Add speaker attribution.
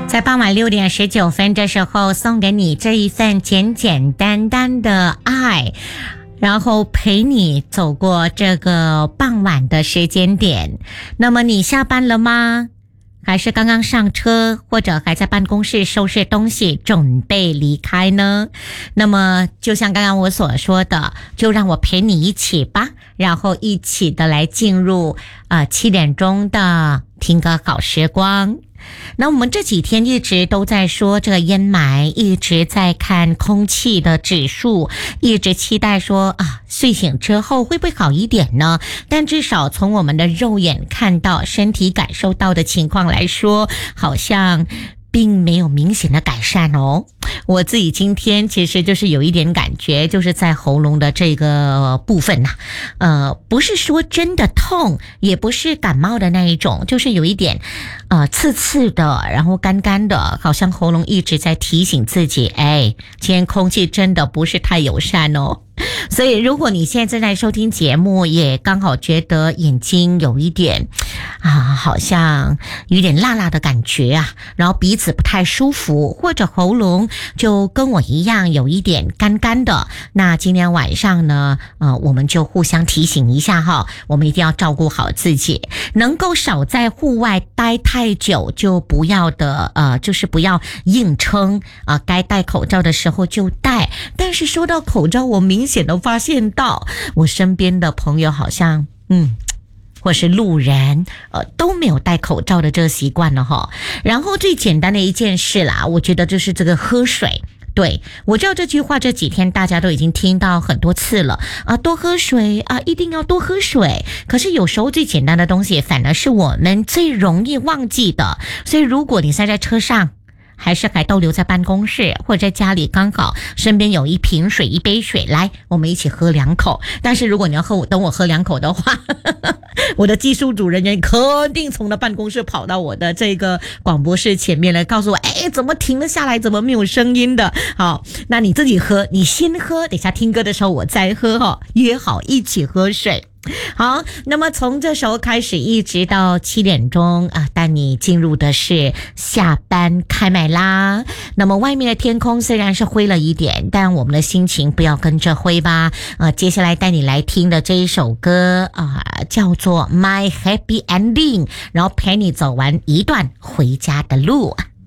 Speaker 1: 在傍晚6:19的时候，送给你这一份简简单单的爱，然后陪你走过这个傍晚的时间点。那么你下班了吗？还是刚刚上车，或者还在办公室收拾东西准备离开呢？那么就像刚刚我所说的，就让我陪你一起吧，然后一起的来进入7点钟的听歌好时光。那我们这几天一直都在说这个烟霾，一直在看空气的指数，一直期待说睡醒之后会不会好一点呢？但至少从我们的肉眼看到、身体感受到的情况来说，好像并没有明显的改善哦。我自己今天其实就是有一点感觉，就是在喉咙的这个部分不是说真的痛，也不是感冒的那一种，就是有一点刺刺的，然后干干的，好像喉咙一直在提醒自己，今天空气真的不是太友善哦。所以如果你现在正在收听节目，也刚好觉得眼睛有一点好像有点辣辣的感觉然后鼻子不太舒服，或者喉咙就跟我一样有一点干干的，那今天晚上呢我们就互相提醒一下我们一定要照顾好自己，能够少在户外待太久就不要的就是不要硬撑该戴口罩的时候就戴。但是说到口罩，我明显的发现到我身边的朋友好像或是路人都没有戴口罩的这个习惯了然后最简单的一件事啦，我觉得就是这个喝水。对，我知道这句话这几天大家都已经听到很多次了多喝水一定要多喝水。可是有时候最简单的东西反而是我们最容易忘记的。所以如果你在车上，还是还逗留在办公室，或者在家里刚好身边有一瓶水一杯水，来我们一起喝2口。但是如果你要等我喝2口的话我的技术组人员肯定从了办公室跑到我的这个广播室前面来告诉我怎么停了下来，怎么没有声音的。好，那你自己喝，你先喝，等一下听歌的时候我再喝约好一起喝水。好，那么从这时候开始一直到7点钟带你进入的是下班开麦啦。那么外面的天空虽然是灰了一点，但我们的心情不要跟着灰吧。接下来带你来听的这一首歌叫做 My Happy Ending， 然后陪你走完一段回家的路。